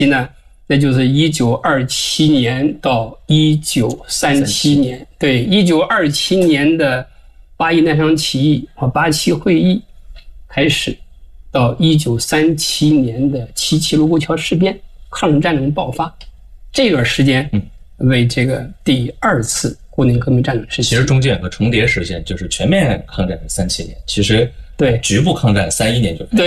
呢，那就是1927年到1937年。对，1927年的八一南昌起义和87会议开始，到1937年的77卢沟桥事变，抗日战争爆发，这段时间为这个第2次国内革命战争时期。 其实中间有个重叠时间，就是全面抗战是37年，其实对局部抗战31年就开始。